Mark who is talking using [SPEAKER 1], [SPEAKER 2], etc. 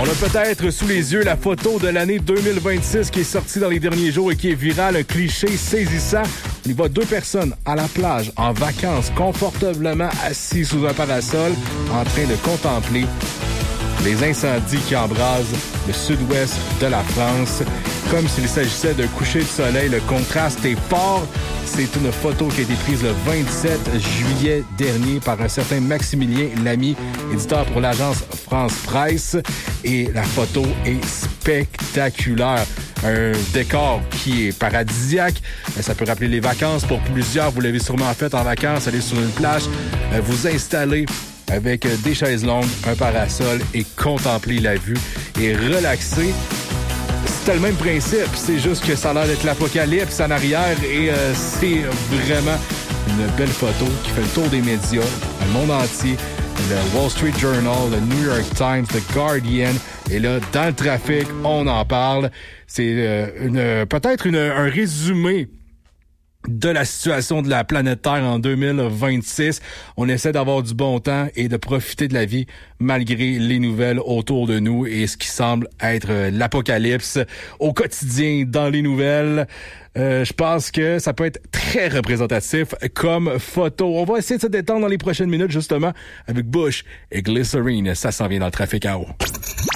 [SPEAKER 1] On a peut-être sous les yeux la photo de l'année 2026 qui est sortie dans les derniers jours et qui est virale, un cliché saisissant. On y voit deux personnes à la plage, en vacances, confortablement assis sous un parasol, en train de contempler les incendies qui embrasent le sud-ouest de la France. Comme s'il s'agissait d'un coucher de soleil, le contraste est fort. C'est une photo qui a été prise le 27 juillet dernier par un certain Maximilien Lamy, éditeur pour l'agence France Presse. Et la photo est spectaculaire. Un décor qui est paradisiaque. Ça peut rappeler les vacances pour plusieurs. Vous l'avez sûrement fait en vacances, aller sur une plage, vous installer avec des chaises longues, un parasol et contempler la vue et relaxer. C'était le même principe, c'est juste que ça a l'air d'être l'apocalypse en arrière et c'est vraiment une belle photo qui fait le tour des médias, le monde entier, le Wall Street Journal, le New York Times, le Guardian. Et là, dans le trafic, on en parle. C'est peut-être un résumé de la situation de la planète Terre en 2026. On essaie d'avoir du bon temps et de profiter de la vie malgré les nouvelles autour de nous et ce qui semble être l'apocalypse au quotidien dans les nouvelles. Je pense que ça peut être très représentatif comme photo. On va essayer de se détendre dans les prochaines minutes justement avec Bush et Glycerine. Ça s'en vient dans le trafic à eau.